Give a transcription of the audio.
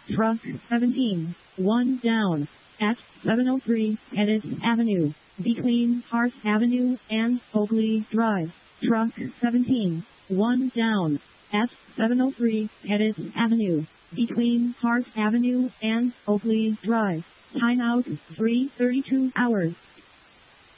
Truck 17, 1 down. At 703 Pettis Avenue, between Hart Avenue and Oakley Drive. Truck 17, 1 down. At 703 Pettis Avenue, between Hart Avenue and Oakley Drive. Timeout 3:32 hours.